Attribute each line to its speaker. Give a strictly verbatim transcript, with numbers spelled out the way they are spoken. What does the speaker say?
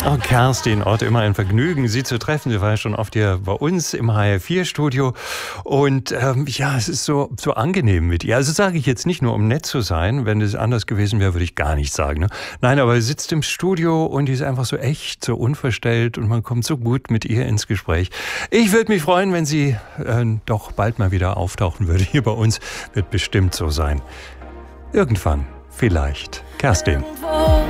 Speaker 1: Oh, Kerstin Ott, immer ein Vergnügen, Sie zu treffen. Sie war ja schon oft hier bei uns im H R vier Studio. Und ähm, ja, es ist so, so angenehm mit ihr. Also sage ich jetzt nicht nur, um nett zu sein. Wenn es anders gewesen wäre, würde ich gar nichts sagen. Ne? Nein, aber sie sitzt im Studio und die ist einfach so echt, so unverstellt und man kommt so gut mit ihr ins Gespräch. Ich würde mich freuen, wenn sie äh, doch bald mal wieder auftauchen würde hier bei uns. Wird bestimmt so sein. Irgendwann, vielleicht. Kerstin.